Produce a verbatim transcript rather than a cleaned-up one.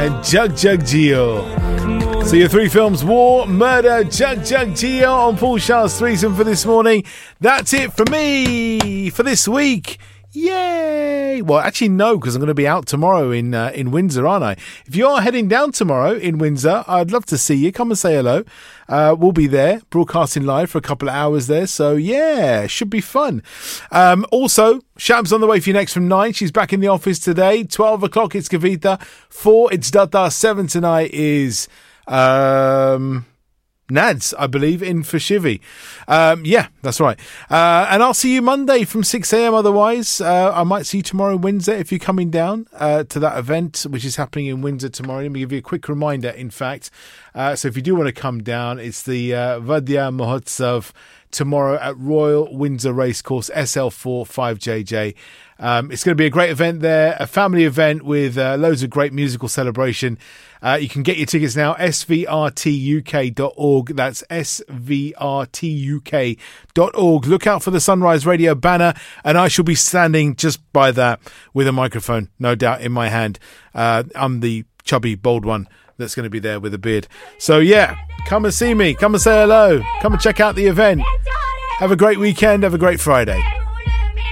and Jug Jug Geo. So your three films, War, Murder, Jug Jug Geo on Paul Shah's threesome for this morning. That's it for me for this week. Yay! Well, actually, no, because I'm going to be out tomorrow in uh, in Windsor, aren't I? If you are heading down tomorrow in Windsor, I'd love to see you. Come and say hello. Uh, we'll be there, broadcasting live for a couple of hours there. So, yeah, should be fun. Um, also, Shab's on the way for you next from nine. She's back in the office today. twelve o'clock, it's Kavita. four, it's Dada. seven tonight is... Um, Nads, I believe, in for Shivy. Um, yeah, that's right. Uh, and I'll see you Monday from six a.m. Otherwise, uh, I might see you tomorrow in Windsor if you're coming down uh, to that event, which is happening in Windsor tomorrow. Let me give you a quick reminder, in fact. Uh, so if you do want to come down, it's the uh, Vadya Mahotsav tomorrow at Royal Windsor Racecourse, S L four five J J. Um, it's going to be a great event there, a family event with uh, loads of great musical celebration. Uh, you can get your tickets now, s v r t u k dot org. That's s v r t u k dot org. Look out for the Sunrise Radio banner, and I shall be standing just by that with a microphone, no doubt, in my hand. Uh, I'm the chubby, bald one that's going to be there with a beard. So, yeah, come and see me. Come and say hello. Come and check out the event. Have a great weekend. Have a great Friday.